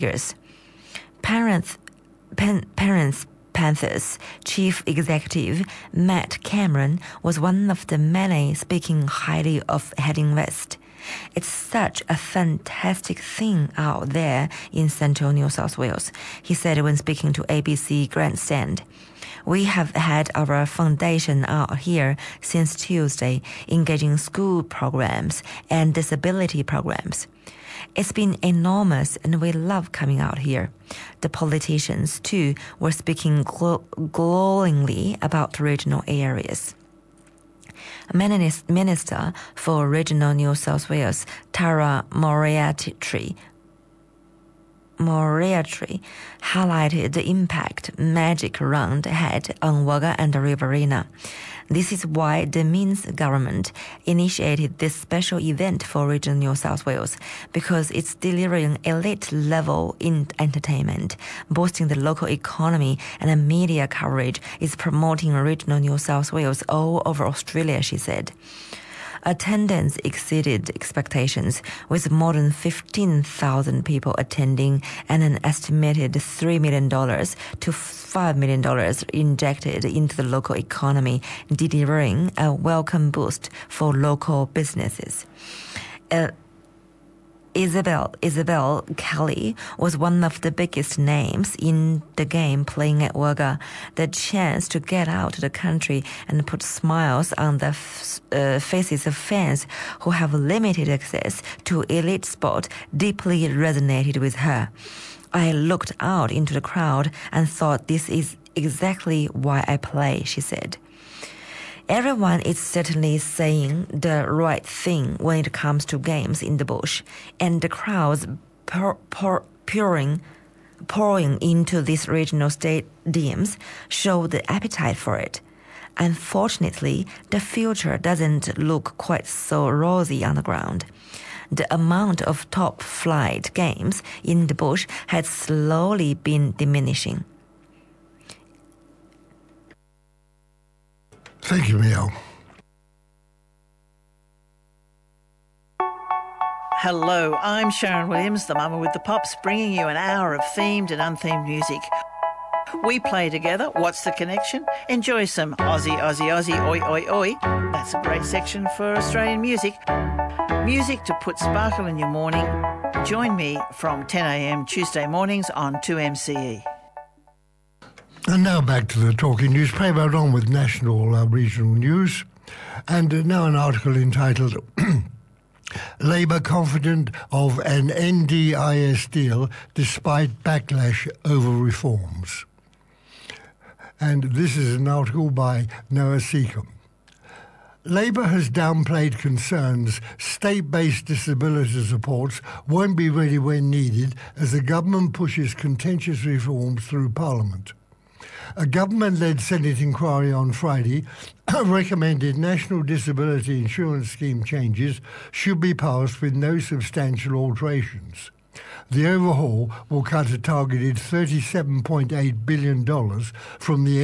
years. Panthers chief executive Matt Cameron was one of the many speaking highly of heading west. It's such a fantastic thing out there in Central New South Wales, he said when speaking to ABC Grandstand. We have had our foundation out here since Tuesday, engaging school programs and disability programs. It's been enormous and we love coming out here. The politicians, too, were speaking glowingly about regional areas. Minister for Regional New South Wales, Tara Moriarty, highlighted the impact Magic Round had on Wagga and Riverina. This is why the Means government initiated this special event for Regional New South Wales, because it's delivering elite-level entertainment, boosting the local economy, and media coverage is promoting Regional New South Wales all over Australia, she said. Attendance exceeded expectations, with more than 15,000 people attending and an estimated $3 million to $5 million injected into the local economy, delivering a welcome boost for local businesses. Isabel Kelly was one of the biggest names in the game playing at Wagga. The chance to get out to the country and put smiles on the faces of fans who have limited access to elite sport deeply resonated with her. I looked out into the crowd and thought, this is exactly why I play, she said. Everyone is certainly saying the right thing when it comes to games in the bush, and the crowds pouring into these regional stadiums show the appetite for it. Unfortunately, the future doesn't look quite so rosy on the ground. The amount of top-flight games in the bush has slowly been diminishing. Thank you, Mel. Hello, I'm Sharon Williams, the Mama with the Pops, bringing you an hour of themed and unthemed music. We play together. What's the connection? Enjoy some Aussie, Aussie, Aussie, oi, oi, oi. That's a great section for Australian music. Music to put sparkle in your morning. Join me from 10 a.m. Tuesday mornings on 2MCE. And now back to the Talking Newspaper, on with national regional news. And now an article entitled Labour confident of an NDIS deal despite backlash over reforms. And this is an article by Noah Seacombe. Labour has downplayed concerns state-based disability supports won't be ready when needed as the government pushes contentious reforms through Parliament. A government-led Senate inquiry on Friday recommended National Disability Insurance Scheme changes should be passed with no substantial alterations. The overhaul will cut a targeted $37.8 billion from the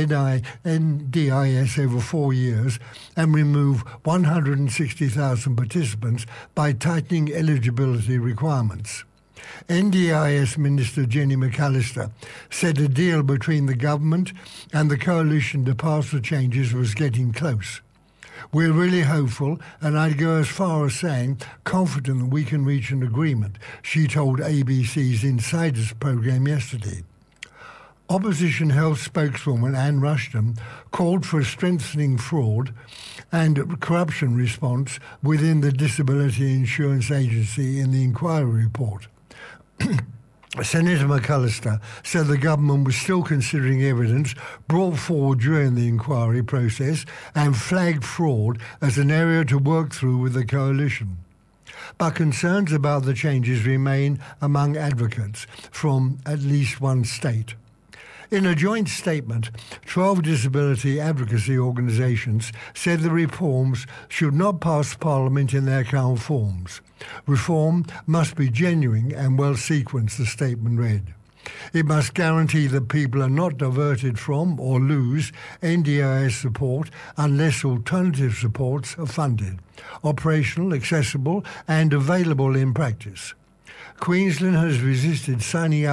NDIS over 4 years and remove 160,000 participants by tightening eligibility requirements. NDIS Minister Jenny McAllister said a deal between the government and the coalition to pass the changes was getting close. We're really hopeful, and I'd go as far as saying confident that we can reach an agreement, she told ABC's Insiders programme yesterday. Opposition Health spokeswoman Anne Rushton called for a strengthening fraud and corruption response within the Disability Insurance Agency in the inquiry report. Senator McAllister said the government was still considering evidence brought forward during the inquiry process and flagged fraud as an area to work through with the coalition. But concerns about the changes remain among advocates from at least one state. In a joint statement, 12 disability advocacy organisations said the reforms should not pass Parliament in their current forms. Reform must be genuine and well sequenced, the statement read. It must guarantee that people are not diverted from or lose NDIS support unless alternative supports are funded, operational, accessible and available in practice. Queensland has resisted signing up